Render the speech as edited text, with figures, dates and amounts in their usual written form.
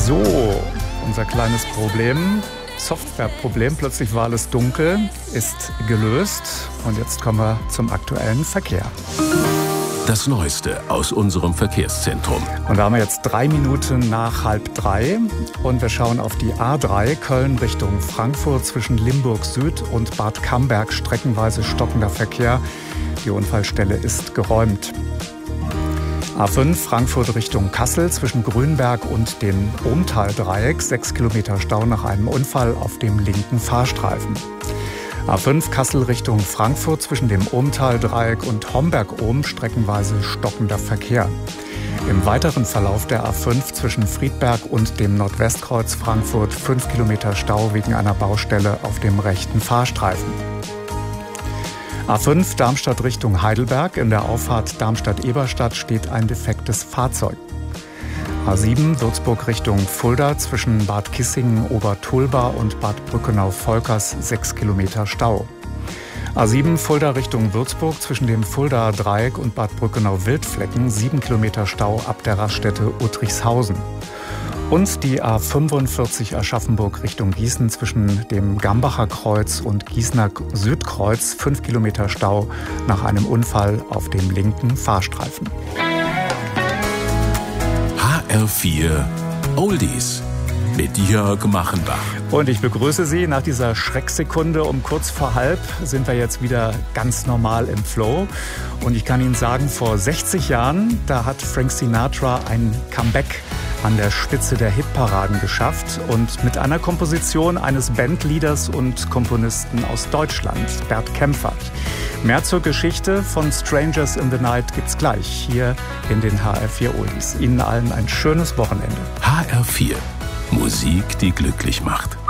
So, unser kleines Problem, Softwareproblem, plötzlich war alles dunkel, ist gelöst. Und jetzt kommen wir zum aktuellen Verkehr. Das Neueste aus unserem Verkehrszentrum. Und da haben wir jetzt 3 Minuten nach 2:30 und wir schauen auf die A3 Köln Richtung Frankfurt zwischen Limburg Süd und Bad Camberg, streckenweise stockender Verkehr. Die Unfallstelle ist geräumt. A5 Frankfurt Richtung Kassel zwischen Grünberg und dem Ohmtal-Dreieck, 6 Kilometer Stau nach einem Unfall auf dem linken Fahrstreifen. A5 Kassel Richtung Frankfurt zwischen dem Ohmtal-Dreieck und Homberg-Ohm, streckenweise stockender Verkehr. Im weiteren Verlauf der A5 zwischen Friedberg und dem Nordwestkreuz Frankfurt 5 Kilometer Stau wegen einer Baustelle auf dem rechten Fahrstreifen. A5 Darmstadt Richtung Heidelberg. In der Auffahrt Darmstadt-Eberstadt steht ein defektes Fahrzeug. A7 Würzburg Richtung Fulda zwischen Bad Kissingen, Obertulba und Bad Brückenau-Volkers 6 Kilometer Stau. A7 Fulda Richtung Würzburg zwischen dem Fuldaer Dreieck und Bad Brückenau-Wildflecken 7 Kilometer Stau ab der Raststätte Uttrichshausen. Und die A45 Aschaffenburg Richtung Gießen zwischen dem Gambacher Kreuz und Gießener Südkreuz 5 Kilometer Stau nach einem Unfall auf dem linken Fahrstreifen. HR4 Oldies mit Jörg Machenbach. Und ich begrüße Sie nach dieser Schrecksekunde um kurz vor 1:30 sind wir jetzt wieder ganz normal im Flow. Und ich kann Ihnen sagen, vor 60 Jahren, da hat Frank Sinatra ein Comeback an der Spitze der Hitparaden geschafft und mit einer Komposition eines Bandleaders und Komponisten aus Deutschland, Bert Kaempfert. Mehr zur Geschichte von Strangers in the Night gibt's gleich hier in den HR4 Oldies. Ihnen allen ein schönes Wochenende. HR4 Musik, die glücklich macht.